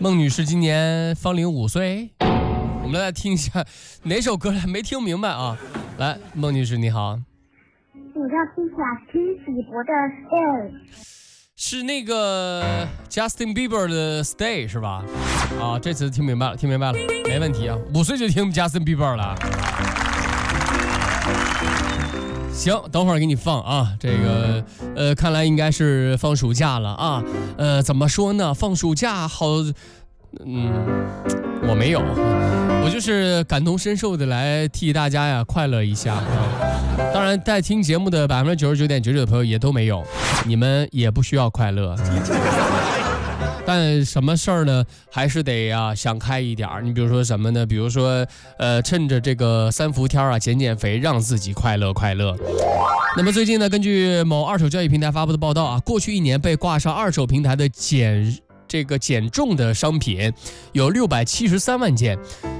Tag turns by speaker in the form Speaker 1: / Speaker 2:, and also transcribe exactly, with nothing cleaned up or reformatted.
Speaker 1: 孟女士今年芳龄五岁，我们来听一下哪首歌来，没听明白啊。来，孟女士你好。
Speaker 2: 我要听贾斯汀比伯的 Stay，
Speaker 1: 是那个 Justin Bieber 的 Stay 是吧？啊，这次听明白了，听明白了，没问题啊。五岁就听 Justin Bieber 了。行，等会儿给你放啊。这个呃，看来应该是放暑假了啊。呃，怎么说呢？放暑假好，嗯，我没有，我就是感同身受的来替大家呀快乐一下啊。当然，在听节目的百分之九十九点九九的朋友也都没有，你们也不需要快乐。但什么事儿呢，还是得啊想开一点。你比如说什么呢？比如说，呃，趁着这个三伏天啊，减减肥，让自己快乐快乐。那么最近呢，根据某二手交易平台发布的报道啊，过去一年被挂上二手平台的减这个减重的商品有六百七十三万件，